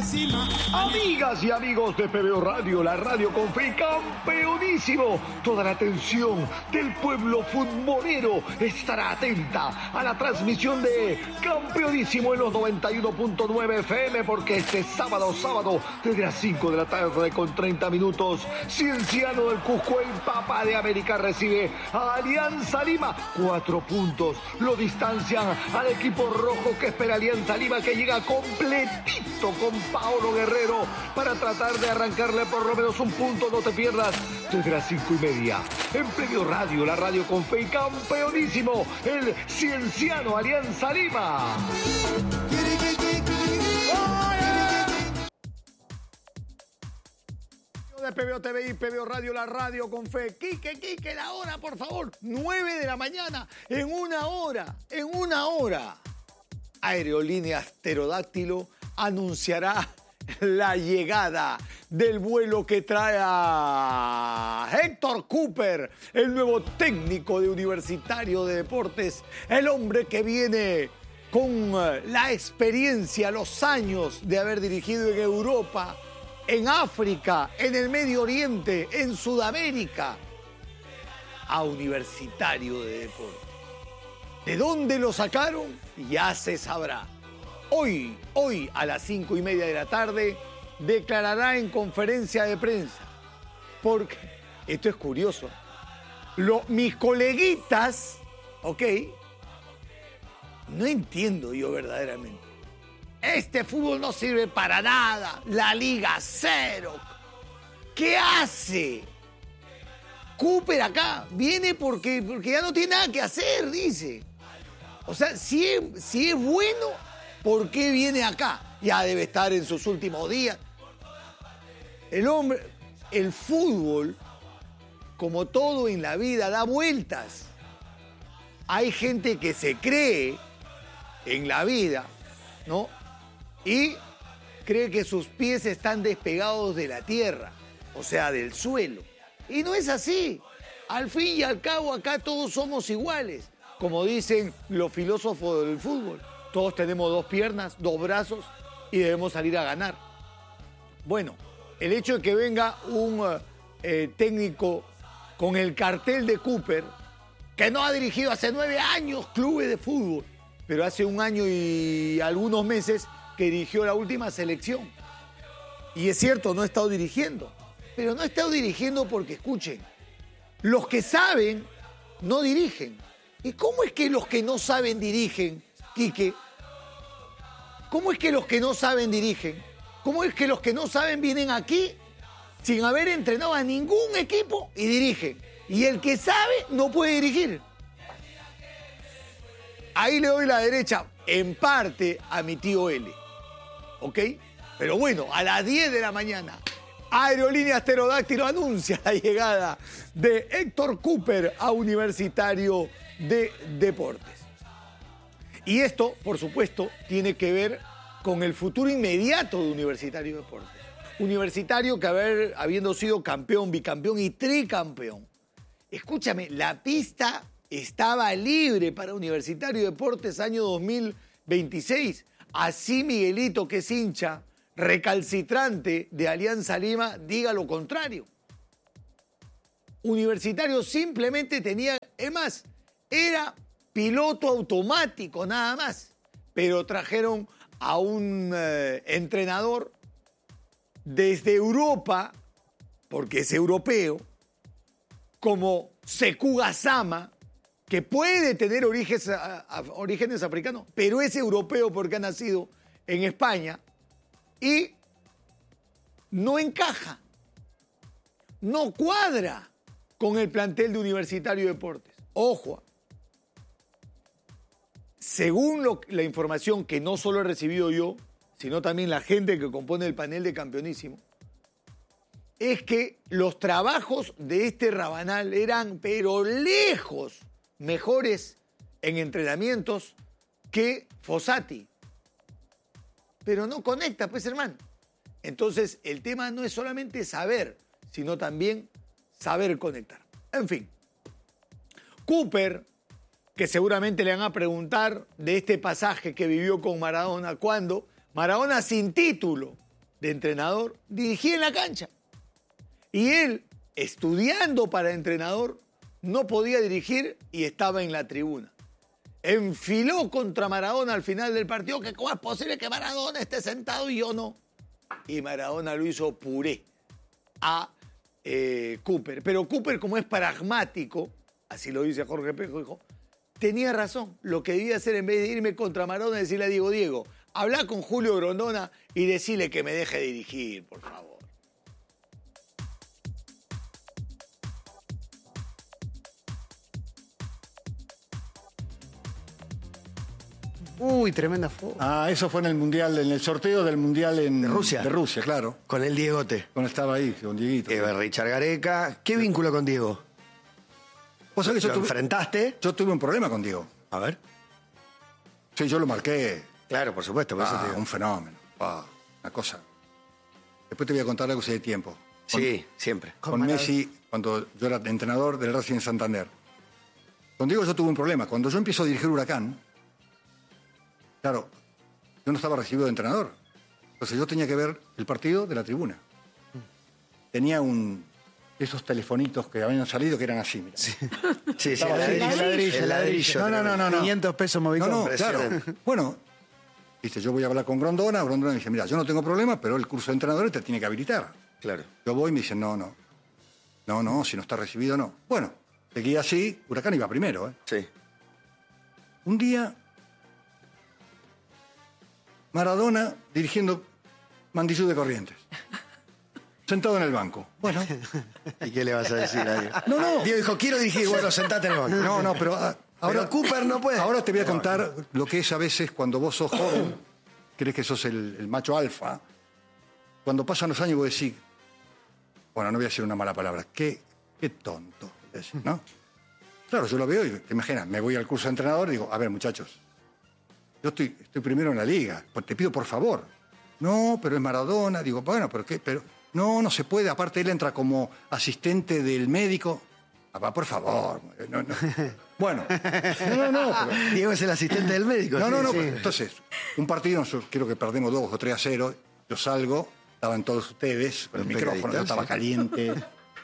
Amigas y amigos de PBO Radio, la radio con fe, campeonísimo. Toda la atención del pueblo futbolero estará atenta a la transmisión de Campeonísimo en los 91.9 FM, porque este sábado, desde las 5 de la tarde con 30 minutos, Cienciano del Cusco, el Papa de América, recibe a Alianza Lima. 4 puntos lo distancian al equipo rojo, que espera Alianza Lima, que llega completito con Paolo Guerrero para tratar de arrancarle por lo menos un punto. No te pierdas desde las 5:30 en PBO Radio, la radio con fe y campeonísimo, el Cienciano Alianza Lima. De PBO TV y PBO Radio, la radio con fe. Quique, la hora, por favor. 9 de la mañana, en una hora. Aerolíneas Pterodáctilo anunciará la llegada del vuelo que trae a Héctor Cúper, el nuevo técnico de Universitario de Deportes, el hombre que viene con la experiencia, los años de haber dirigido en Europa, en África, en el Medio Oriente, en Sudamérica, a Universitario de Deportes. ¿De dónde lo sacaron? Ya se sabrá. Hoy a las 5:30 de la tarde, declarará en conferencia de prensa. Porque, esto es curioso, mis coleguitas, no entiendo yo verdaderamente. Este fútbol no sirve para nada. La Liga Cero. ¿Qué hace Cúper acá? Viene porque ya no tiene nada que hacer, dice. O sea, si es bueno, ¿por qué viene acá? Ya debe estar en sus últimos días. El fútbol, como todo en la vida, da vueltas. Hay gente que se cree en la vida, ¿no? Y cree que sus pies están despegados de la tierra, o sea, del suelo. Y no es así. Al fin y al cabo, acá todos somos iguales. Como dicen los filósofos del fútbol, todos tenemos 2 piernas, 2 brazos y debemos salir a ganar. Bueno, el hecho de que venga un técnico con el cartel de Cúper, que no ha dirigido hace 9 años clubes de fútbol, pero hace 1 año y algunos meses que dirigió la última selección. Y es cierto, no ha estado dirigiendo. Pero no ha estado dirigiendo porque, escuchen, los que saben no dirigen. ¿Y cómo es que los que no saben dirigen, Quique? ¿Cómo es que los que no saben dirigen? ¿Cómo es que los que no saben vienen aquí sin haber entrenado a ningún equipo y dirigen? Y el que sabe no puede dirigir. Ahí le doy la derecha, en parte, a mi tío L. ¿Ok? Pero bueno, a las 10 de la mañana, Aerolíneas Pterodáctilo anuncia la llegada de Héctor Cúper a Universitario de Deportes. Y esto, por supuesto, tiene que ver con el futuro inmediato de Universitario de Deportes. Universitario que habiendo sido campeón, bicampeón y tricampeón. Escúchame, la pista estaba libre para Universitario de Deportes año 2026. Así Miguelito, que es hincha recalcitrante de Alianza Lima, diga lo contrario. Universitario simplemente tenía, es más, era piloto automático nada más, pero trajeron a un entrenador desde Europa, porque es europeo, como Sekou Gassama, que puede tener orígenes africanos, pero es europeo porque ha nacido en España y no encaja, no cuadra con el plantel de Universitario de Deportes. Ojo, según la información que no solo he recibido yo, sino también la gente que compone el panel de Campeonísimo, es que los trabajos de este Rabanal eran, pero lejos, mejores en entrenamientos que Fossati. Pero no conecta, pues, hermano. Entonces, el tema no es solamente saber, sino también saber conectar. En fin, Cúper, que seguramente le van a preguntar de este pasaje que vivió con Maradona, cuando Maradona sin título de entrenador, dirigía en la cancha. Y él, estudiando para entrenador, no podía dirigir y estaba en la tribuna. Enfiló contra Maradona al final del partido, que cómo es posible que Maradona esté sentado y yo no. Y Maradona lo hizo puré a Cooper. Pero Cooper, como es pragmático, así lo dice Jorge Pejo, dijo, tenía razón. Lo que debía hacer en vez de irme contra Maradona, decirle a Diego, habla con Julio Grondona y decirle que me deje dirigir, por favor. Uy, tremenda foto. Ah, eso fue en el Mundial, en el sorteo del Mundial ¿De Rusia? De Rusia, claro. Con el Diegote. Cuando estaba ahí, con Dieguito. Richard Gareca. ¿Qué vínculo con Diego? ¿Vos sabés que ¿Lo enfrentaste? yo tuve un problema con Diego. A ver. Sí, yo lo marqué. Claro, por supuesto. Por eso te digo. Un fenómeno. Una cosa. Después te voy a contar algo si hay tiempo. Sí, siempre. Con Messi, cuando yo era entrenador del Racing Santander. Con Diego yo tuve un problema. Cuando yo empiezo a dirigir Huracán, claro, yo no estaba recibido de entrenador. Entonces yo tenía que ver el partido de la tribuna. Tenía esos telefonitos que habían salido que eran así, mira. Sí, El ladrillo. No. 500 pesos Movicom. No, claro. Bueno, dice, yo voy a hablar con Grondona. Grondona me dice, mira, yo no tengo problema, pero el curso de entrenadores te tiene que habilitar. Claro. Yo voy y me dicen, no, si no está recibido, no. Bueno, seguía así, Huracán iba primero, ¿eh? Sí. Un día, Maradona dirigiendo Mandillú de Corrientes. Sentado en el banco. Bueno. ¿Y qué le vas a decir a Diego? No. Diego dijo, quiero dirigir. Bueno, sentate en el banco. No, pero ahora Cooper no puede. Ahora te voy a contar lo que es a veces cuando vos sos joven, crees que sos el macho alfa. Cuando pasan los años vos decís, bueno, no voy a decir una mala palabra, qué tonto, ¿no? Claro, yo lo veo y te imaginas, me voy al curso de entrenador y digo, a ver, muchachos, yo estoy primero en la liga, pues te pido por favor. No, pero es Maradona. Digo, bueno, ¿pero qué? Pero no se puede. Aparte, él entra como asistente del médico. Papá, por favor. No. Bueno, no. Pero... Diego es el asistente del médico. No. Sí. Entonces, un partido, yo creo que perdemos 2 o 3-0. Yo salgo, estaban todos ustedes, con el micrófono, yo estaba caliente.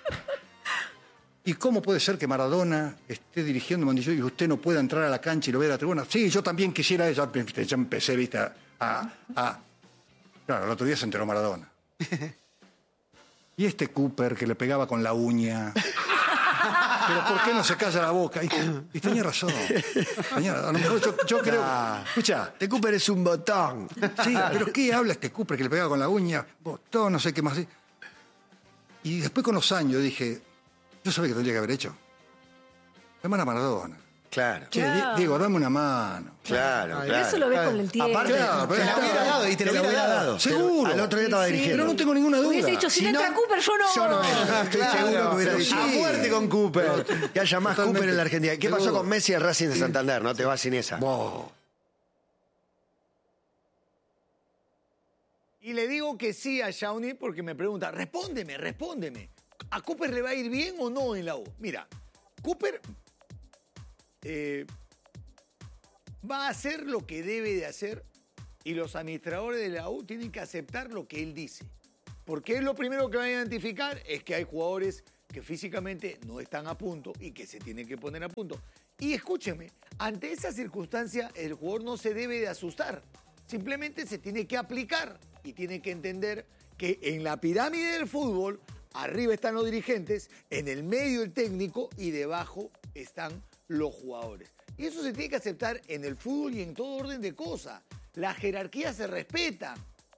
¿Y cómo puede ser que Maradona esté dirigiendo Mandillú y usted no pueda entrar a la cancha y lo vea a la tribuna? Sí, yo también quisiera, ya empecé, viste, Claro, el otro día se enteró Maradona. Y este Cooper que le pegaba con la uña. Pero ¿por qué no se calla la boca? Y tenía razón. A lo mejor yo creo... Escucha. Este Cooper es un botón. Sí, pero ¿qué habla este Cooper que le pegaba con la uña? Botón, no sé qué más. Y después con los años dije, yo sabía que tendría que haber hecho. Llamar a Maradona. Claro. Che, Diego, dame una mano. Claro. Eso lo ves con el tiempo. Aparte, Claro, te la hubiera dado y te lo hubiera dado. Seguro. Al otro día estaba dirigiendo. Pero no tengo ninguna duda. Hubiese dicho, si no entra Cooper, yo no. Estoy seguro que hubiera dicho. Sí. A muerte con Cooper. Que haya más Totalmente. Cooper en la Argentina. ¿Qué pasó Seguro. con Messi y el Racing de Santander? No te vas sin esa. Y le digo que sí a Shawnee porque me pregunta, respóndeme. ¿A Cooper le va a ir bien o no en la U? Mira, Cooper va a hacer lo que debe de hacer y los administradores de la U tienen que aceptar lo que él dice. Porque es lo primero que van a identificar es que hay jugadores que físicamente no están a punto y que se tienen que poner a punto. Y escúcheme, ante esa circunstancia el jugador no se debe de asustar. Simplemente se tiene que aplicar y tiene que entender que en la pirámide del fútbol, arriba están los dirigentes, en el medio el técnico y debajo están los jugadores. Y eso se tiene que aceptar en el fútbol y en todo orden de cosas. Las jerarquías se respetan.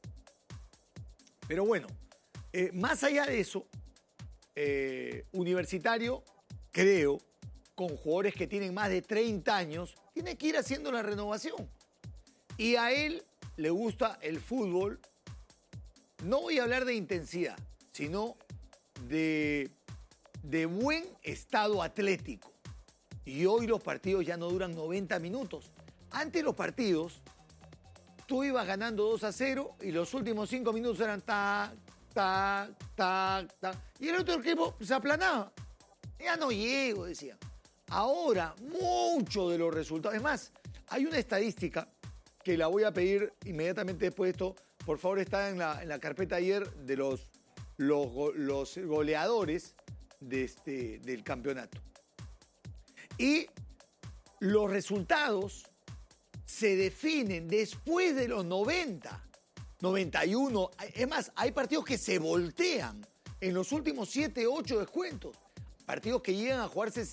Pero bueno, más allá de eso, Universitario, creo, con jugadores que tienen más de 30 años, tiene que ir haciendo la renovación. Y a él le gusta el fútbol, no voy a hablar de intensidad, sino de buen estado atlético. Y hoy los partidos ya no duran 90 minutos. Antes los partidos, tú ibas ganando 2-0 y los últimos 5 minutos eran tac, tac, tac, tac. Y el otro equipo se aplanaba. Ya no llego, decía. Ahora, muchos de los resultados. Es más, hay una estadística que la voy a pedir inmediatamente después de esto por favor, está en la carpeta ayer de los goleadores del campeonato. Y los resultados se definen después de los 90, 91. Es más, hay partidos que se voltean en los últimos 7, 8 descuentos. Partidos que llegan a jugarse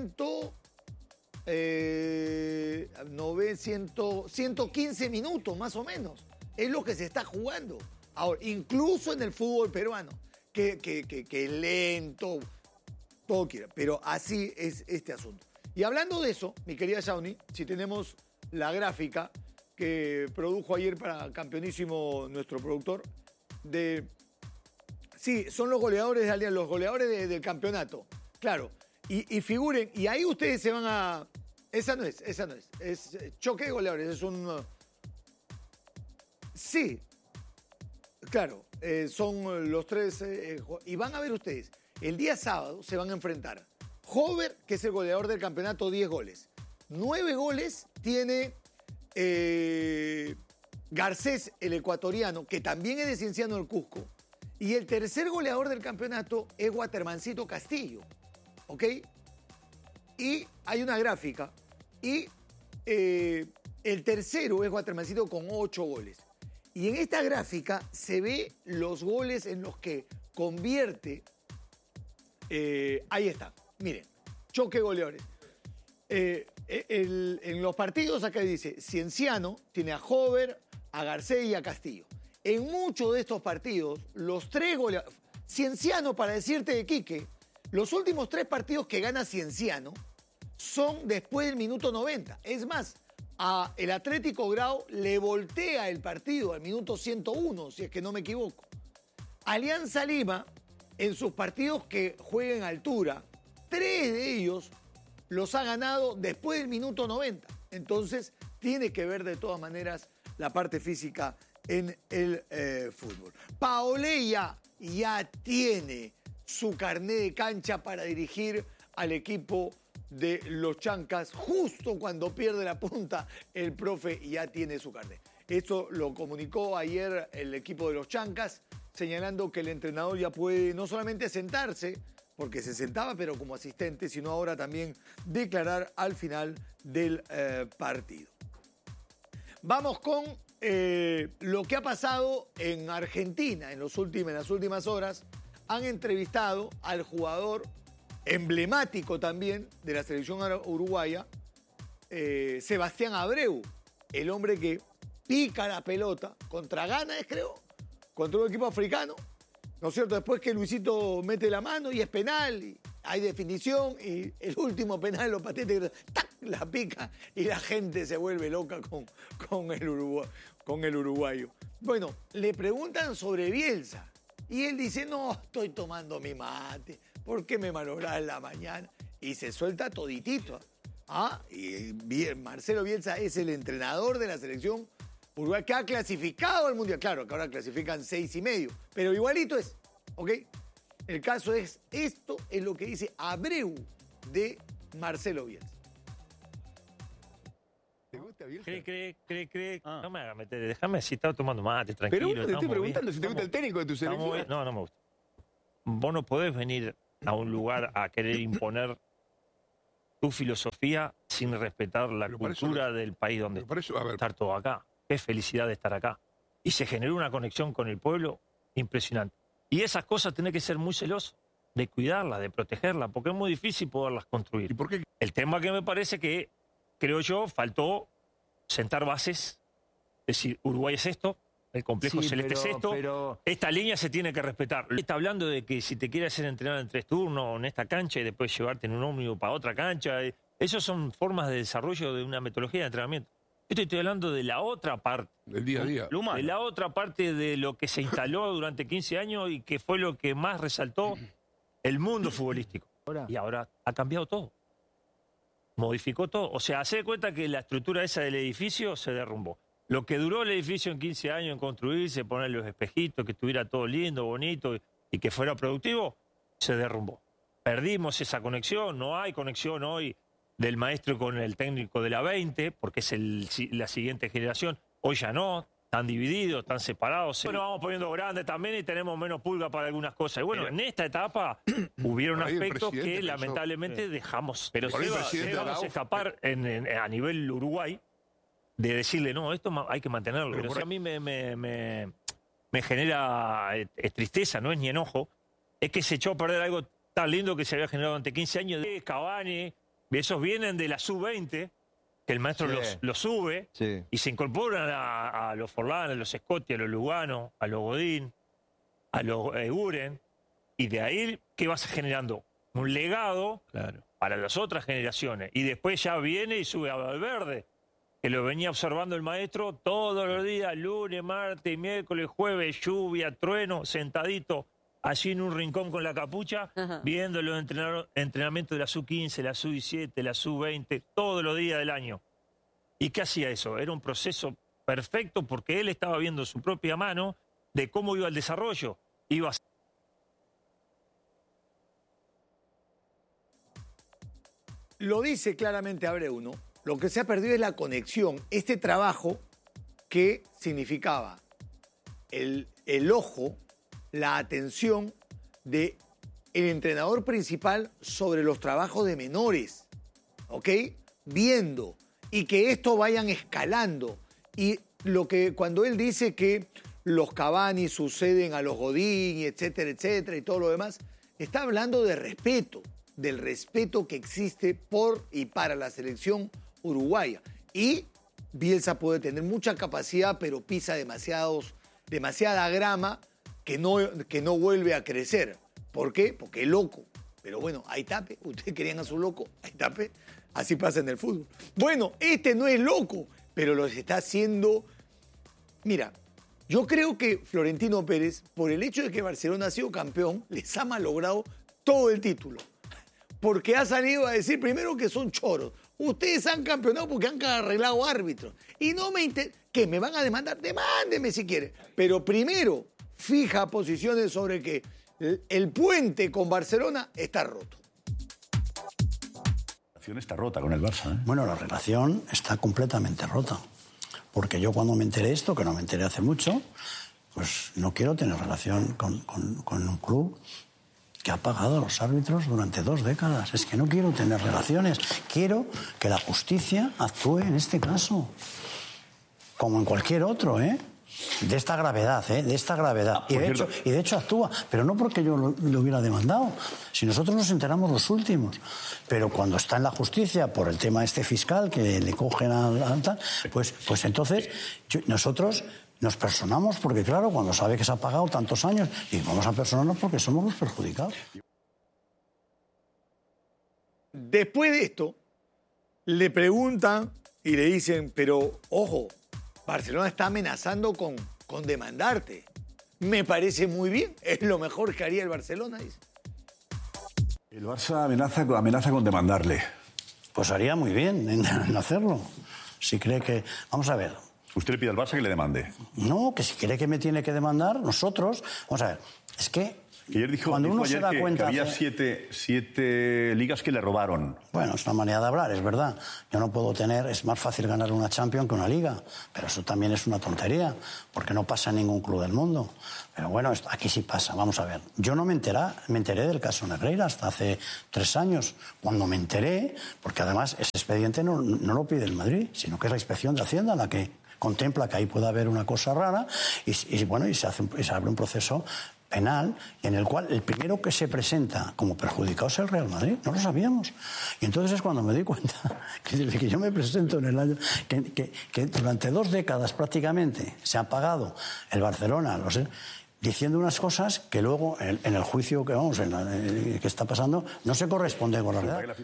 115 minutos más o menos. Es lo que se está jugando. Ahora, incluso en el fútbol peruano, que es lento, todo quiera. Pero así es este asunto. Y hablando de eso, mi querida Shawnee, si tenemos la gráfica que produjo ayer para Campeonísimo nuestro productor, sí, son los goleadores de Alianza, los goleadores del campeonato. Claro. Y figuren, y ahí ustedes se van a... Esa no es. Es choque de goleadores, es un... Sí, claro, son los tres... y van a ver ustedes, el día sábado se van a enfrentar. Hover, que es el goleador del campeonato, 10 goles. 9 goles tiene Garcés, el ecuatoriano, que también es de Cienciano del Cusco. Y el tercer goleador del campeonato es Watermancito Castillo. ¿Ok? Y hay una gráfica. Y el tercero es Watermancito con 8 goles. Y en esta gráfica se ve los goles en los que convierte. Ahí está. Miren, choque goleadores. En los partidos acá dice, Cienciano tiene a Hover, a Garcés y a Castillo. En muchos de estos partidos, los 3 goleadores... Cienciano, para decirte de Quique, los últimos 3 partidos que gana Cienciano son después del minuto 90. Es más, el Atlético Grau le voltea el partido al minuto 101, si es que no me equivoco. Alianza Lima, en sus partidos que juegan a altura, 3 de ellos los ha ganado después del minuto 90. Entonces, tiene que ver de todas maneras la parte física en el fútbol. Paoleya ya tiene su carné de cancha para dirigir al equipo de los Chancas. Justo cuando pierde la punta, el profe ya tiene su carné. Esto lo comunicó ayer el equipo de los Chancas, señalando que el entrenador ya puede no solamente sentarse, porque se sentaba pero como asistente, sino ahora también declarar al final del partido. Vamos con lo que ha pasado en Argentina en las últimas horas. Han entrevistado al jugador emblemático también de la selección uruguaya, Sebastián Abreu, el hombre que pica la pelota contra Ghana, creo, contra un equipo africano, ¿no es cierto? Después que Luisito mete la mano y es penal, y hay definición, y el último penal lo patea, ¡tac!, la pica, y la gente se vuelve loca con el uruguayo. Bueno, le preguntan sobre Bielsa, y él dice, no, estoy tomando mi mate, ¿por qué me malográs en la mañana? Y se suelta toditito. Y Marcelo Bielsa es el entrenador de la selección Uruguay que ha clasificado al Mundial. Claro, que ahora clasifican 6,5, pero igualito es, ¿ok? El caso es, esto es lo que dice Abreu de Marcelo Bielsa. ¿Te gusta Bielsa? Cree. No me hagas meter, déjame si estaba tomando mate, tranquilo. Pero te estoy preguntando si te gusta el técnico de tu selección. No me gusta. Vos no podés venir a un lugar a querer imponer tu filosofía sin respetar la cultura del país donde estar todo acá. Qué felicidad de estar acá. Y se generó una conexión con el pueblo impresionante. Y esas cosas tenés que ser muy celoso de cuidarlas, de protegerlas, porque es muy difícil poderlas construir. ¿Y por qué? El tema que me parece que, creo yo, faltó sentar bases, es decir, Uruguay es esto, el complejo celeste es esto, esta línea se tiene que respetar. Está hablando de que si te quieres hacer entrenar en 3 turnos en esta cancha y después llevarte en un ómnibus para otra cancha, esas son formas de desarrollo de una metodología de entrenamiento. Estoy hablando de la otra parte. Del día a día. De la otra parte de lo que se instaló durante 15 años y que fue lo que más resaltó el mundo futbolístico. Y ahora ha cambiado todo. Modificó todo. O sea, hace de cuenta que la estructura esa del edificio se derrumbó. Lo que duró el edificio en 15 años en construirse, poner los espejitos, que estuviera todo lindo, bonito y que fuera productivo, se derrumbó. Perdimos esa conexión, no hay conexión hoy del maestro con el técnico de la 20, porque es la siguiente generación. Hoy ya no, están divididos, están separados. Bueno, vamos poniendo grandes también y tenemos menos pulga para algunas cosas. Y bueno, en esta etapa hubieron Por ahí el aspectos presidente que pensó. lamentablemente dejamos. Pero Por ahí sí el presidente de la vamos a AUF, escapar a nivel Uruguay de decirle, no, esto hay que mantenerlo. Pero si a mí me genera tristeza, no es ni enojo, es que se echó a perder algo tan lindo que se había generado durante 15 años. De Cavani, esos vienen de la sub-20, que el maestro los sube y se incorporan a los Forlán, a los Scotti, a los Lugano, a los Godín, a los Guren, y de ahí, ¿qué vas generando? Un legado para las otras generaciones. Y después ya viene y sube a Valverde, que lo venía observando el maestro todos los días, lunes, martes, miércoles, jueves, lluvia, trueno, sentadito, allí en un rincón con la capucha, viendo los entrenamientos de la sub-15, la sub-17, la sub-20, todos los días del año. ¿Y qué hacía eso? Era un proceso perfecto porque él estaba viendo su propia mano de cómo iba el desarrollo. Lo dice claramente Abreu, ¿no? Lo que se ha perdido es la conexión, este trabajo que significaba el ojo, la atención del entrenador principal sobre los trabajos de menores, ¿ok? Viendo y que esto vayan escalando. Y lo que cuando él dice que los Cavani suceden a los Godín, etcétera, etcétera, y todo lo demás, está hablando de respeto, del respeto que existe por y para la selección uruguaya. Y Bielsa puede tener mucha capacidad, pero pisa demasiada grama que no vuelve a crecer. ¿Por qué? Porque es loco. Pero bueno, ahí tape. Ustedes querían a su loco, ahí tape. Así pasa en el fútbol. Bueno, este no es loco, pero lo está haciendo. Mira, yo creo que Florentino Pérez, por el hecho de que Barcelona ha sido campeón, les ha malogrado todo el título. Porque ha salido a decir primero que son choros. Ustedes han campeonado porque han arreglado árbitros. Y no me interesa. ¿Qué? ¿Me van a demandar? Demándeme si quiere. Pero primero, fija posiciones sobre que el puente con Barcelona está roto. La relación está rota con el Barça, ¿eh? Bueno, la relación está completamente rota. Porque yo cuando me enteré esto, que no me enteré hace mucho, pues no quiero tener relación con un club que ha pagado a los árbitros durante 2 décadas. Es que no quiero tener relaciones. Quiero que la justicia actúe en este caso. Como en cualquier otro, ¿eh? De esta gravedad, ¿eh? De esta gravedad. Y de hecho actúa. Pero no porque yo lo hubiera demandado. Si nosotros nos enteramos los últimos. Pero cuando está en la justicia por el tema este fiscal que le cogen a tal, pues entonces nosotros nos personamos porque, claro, cuando sabe que se ha pagado tantos años, y vamos a personarnos porque somos los perjudicados. Después de esto, le preguntan y le dicen, pero ojo, Barcelona está amenazando con demandarte. Me parece muy bien, es lo mejor que haría el Barcelona, dice. El Barça amenaza con demandarle. Pues haría muy bien en hacerlo. Si cree que... Vamos a ver. ¿Usted le pide al Barça que le demande? No, que si cree que me tiene que demandar, nosotros... Vamos a ver, es que... ayer dijo, cuando uno se da cuenta... que había 7 ligas que le robaron. Bueno, es una manera de hablar, es verdad. Yo no puedo tener... Es más fácil ganar una Champions que una Liga. Pero eso también es una tontería, porque no pasa en ningún club del mundo. Pero bueno, aquí sí pasa. Vamos a ver. Yo no me enteré del caso Negreira hasta hace 3 años. Cuando me enteré, porque además ese expediente no lo pide el Madrid, sino que es la Inspección de Hacienda la que contempla que ahí puede haber una cosa rara y se abre un proceso penal en el cual el primero que se presenta como perjudicado es el Real Madrid. No lo sabíamos. Y entonces es cuando me di cuenta que desde que yo me presento en el año... que durante 2 décadas prácticamente se ha pagado el Barcelona, diciendo unas cosas que luego en el juicio que está pasando no se corresponde con la realidad.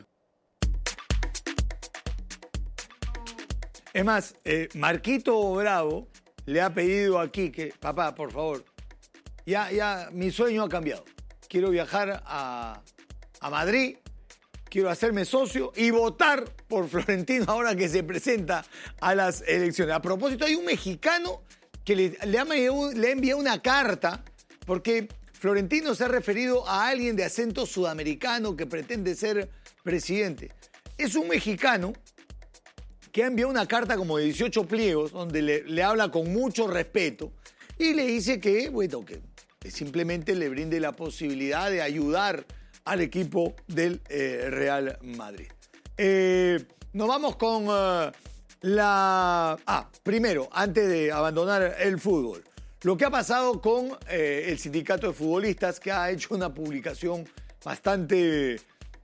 Es más, Marquito Bravo le ha pedido aquí que, papá, por favor, ya mi sueño ha cambiado. Quiero viajar a Madrid, quiero hacerme socio y votar por Florentino ahora que se presenta a las elecciones. A propósito, hay un mexicano que le ha enviado una carta porque Florentino se ha referido a alguien de acento sudamericano que pretende ser presidente. Es un mexicano que ha enviado una carta como de 18 pliegos donde le habla con mucho respeto y le dice que, bueno, que simplemente le brinde la posibilidad de ayudar al equipo del Real Madrid. Nos vamos con primero, antes de abandonar el fútbol, lo que ha pasado con el sindicato de futbolistas, que ha hecho una publicación bastante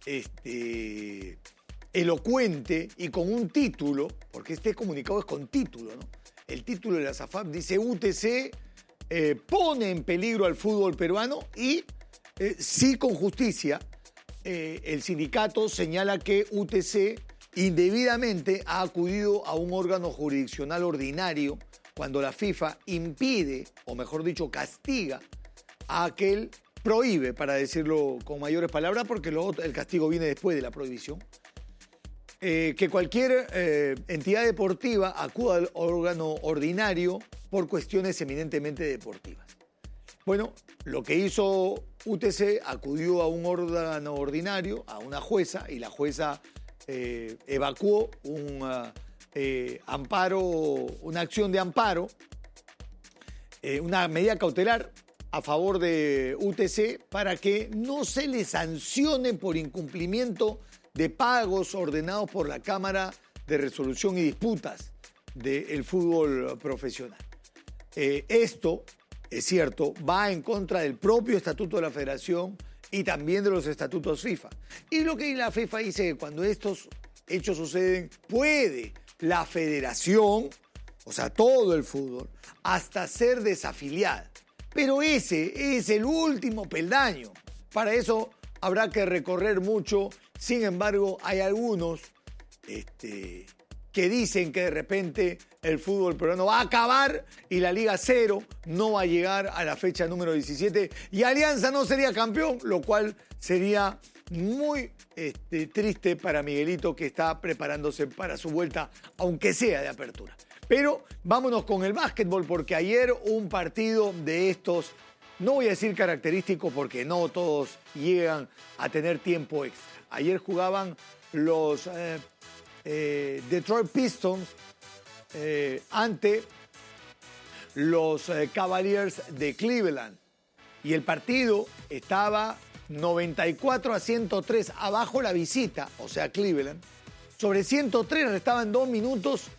elocuente y con un título, porque este comunicado es con título, ¿no? El título de la SAFAP dice: UTC pone en peligro al fútbol peruano y sí, con justicia, el sindicato señala que UTC indebidamente ha acudido a un órgano jurisdiccional ordinario cuando la FIFA impide, o mejor dicho, castiga a aquel, prohíbe, para decirlo con mayores palabras, porque el castigo viene después de la prohibición, que cualquier entidad deportiva acuda al órgano ordinario por cuestiones eminentemente deportivas. Bueno, lo que hizo UTC, acudió a un órgano ordinario, a una jueza, y la jueza evacuó una acción de amparo, una medida cautelar a favor de UTC para que no se le sancione por incumplimiento de pagos ordenados por la Cámara de Resolución y Disputas del fútbol profesional. Esto, es cierto, va en contra del propio estatuto de la Federación y también de los estatutos FIFA. Y lo que la FIFA dice que cuando estos hechos suceden, puede la Federación, o sea, todo el fútbol, hasta ser desafiliada. Pero ese es el último peldaño. Para eso habrá que recorrer mucho. Sin embargo, hay algunos que dicen que de repente el fútbol peruano va a acabar y la Liga 0 no va a llegar a la fecha número 17 y Alianza no sería campeón, lo cual sería muy triste para Miguelito, que está preparándose para su vuelta, aunque sea de apertura. Pero vámonos con el básquetbol, porque ayer un partido de estos, no voy a decir característico porque no todos llegan a tener tiempo extra. Ayer jugaban los Detroit Pistons ante los Cavaliers de Cleveland. Y el partido estaba 94-103 abajo la visita, o sea, Cleveland. Sobre 103 restaban 2 minutos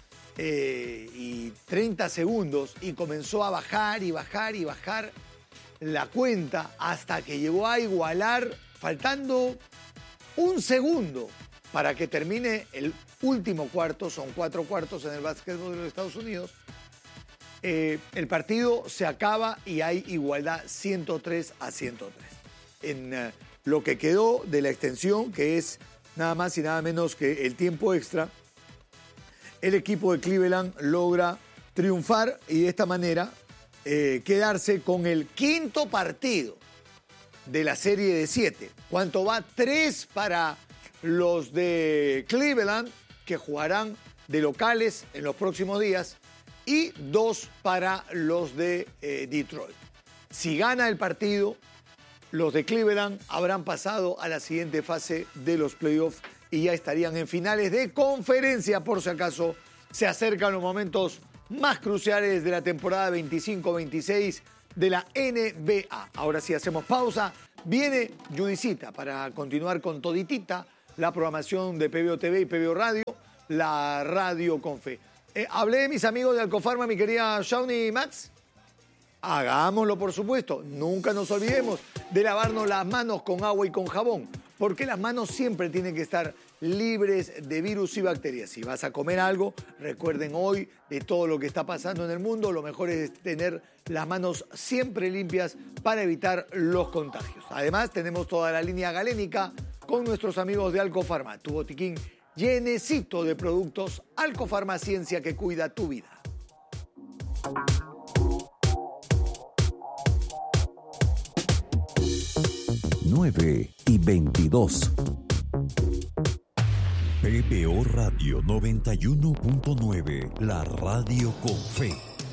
y 30 segundos y comenzó a bajar y bajar y bajar la cuenta hasta que llegó a igualar, faltando 1 segundo para que termine el último cuarto. Son 4 cuartos en el básquetbol de los Estados Unidos. El partido se acaba y hay igualdad 103-103. En lo que quedó de la extensión, que es nada más y nada menos que el tiempo extra, el equipo de Cleveland logra triunfar y de esta manera quedarse con el 5º partido de la serie de 7. ¿Cuánto va? 3 para los de Cleveland, que jugarán de locales en los próximos días, y 2 para los de Detroit. Si gana el partido, los de Cleveland habrán pasado a la siguiente fase de los playoffs y ya estarían en finales de conferencia. Por si acaso se acercan los momentos más cruciales de la temporada 25-26 de la NBA. Ahora sí hacemos pausa. Viene Judicita para continuar con toditita la programación de PBO TV y PBO Radio, la radio con fe. Hablé de mis amigos de Alcofarma, mi querida Shawnee y Max. Hagámoslo, por supuesto. Nunca nos olvidemos de lavarnos las manos con agua y con jabón, porque las manos siempre tienen que estar libres de virus y bacterias. Si vas a comer algo, recuerden hoy de todo lo que está pasando en el mundo, lo mejor es tener las manos siempre limpias para evitar los contagios. Además, tenemos toda la línea galénica con nuestros amigos de Alcofarma, tu botiquín llenecito de productos. Alcofarma, ciencia que cuida tu vida. 9:22. PBO Radio 91.9, la radio con fe.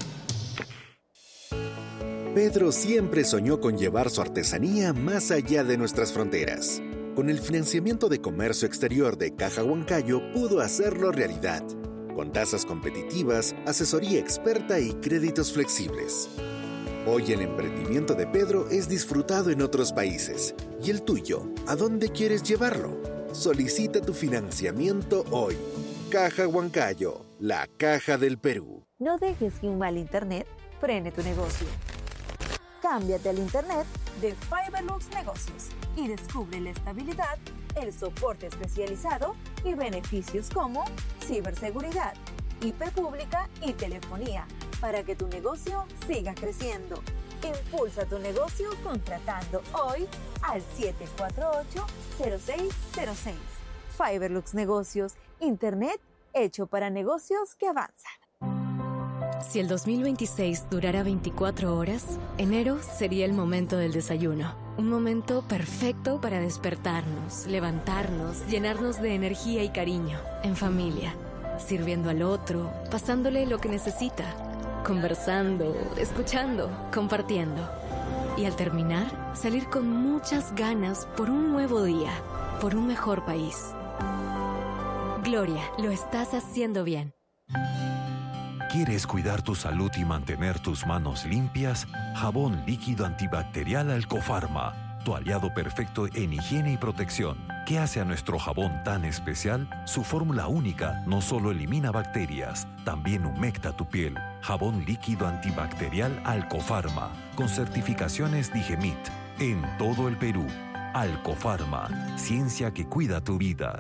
Pedro siempre soñó con llevar su artesanía más allá de nuestras fronteras. Con el financiamiento de comercio exterior de Caja Huancayo pudo hacerlo realidad. con tasas competitivas, asesoría experta y créditos flexibles. Hoy el emprendimiento de Pedro es disfrutado en otros países. ¿Y el tuyo? ¿A dónde quieres llevarlo? Solicita tu financiamiento hoy. Caja Huancayo, la caja del Perú. No dejes que un mal internet frene tu negocio. Cámbiate al internet de Fiberlux Negocios y descubre la estabilidad, el soporte especializado y beneficios como ciberseguridad, IP pública y telefonía para que tu negocio siga creciendo. Impulsa tu negocio contratando hoy al 748-0606. Fiberlux Negocios, internet hecho para negocios que avanzan. Si el 2026 durara 24 horas, enero sería el momento del desayuno. Un momento perfecto para despertarnos, levantarnos, llenarnos de energía y cariño, en familia, sirviendo al otro, pasándole lo que necesita, conversando, escuchando, compartiendo. Y al terminar, salir con muchas ganas por un nuevo día, por un mejor país. Gloria, lo estás haciendo bien. ¿Quieres cuidar tu salud y mantener tus manos limpias? Jabón líquido antibacterial Alcofarma, tu aliado perfecto en higiene y protección. ¿Qué hace a nuestro jabón tan especial? Su fórmula única no solo elimina bacterias, también humecta tu piel. Jabón líquido antibacterial Alcofarma, con certificaciones Digemit, en todo el Perú. Alcofarma, ciencia que cuida tu vida.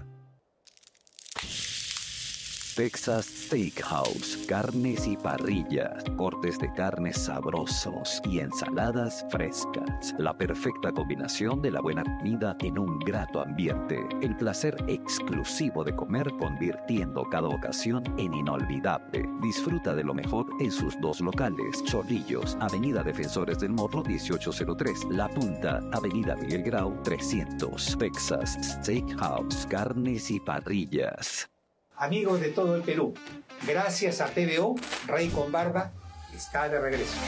Texas Steakhouse, carnes y parrillas, cortes de carnes sabrosos y ensaladas frescas. La perfecta combinación de la buena comida en un grato ambiente. El placer exclusivo de comer convirtiendo cada ocasión en inolvidable. Disfruta de lo mejor en sus dos locales. Chorrillos, Avenida Defensores del Morro 1803. La Punta, Avenida Miguel Grau 300. Texas Steakhouse, carnes y parrillas. Amigos de todo el Perú, gracias a TVO, Rey con Barba está de regreso.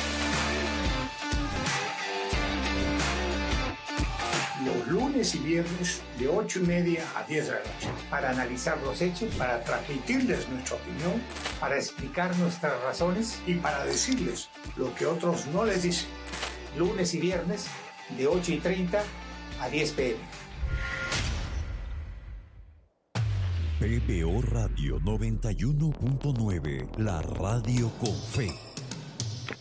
Los lunes y viernes de 8:30 a 10 de la noche, para analizar los hechos, para transmitirles nuestra opinión, para explicar nuestras razones y para decirles lo que otros no les dicen. Lunes y viernes de 8:30 a 10 p.m. PBO Radio 91.9, la radio con fe.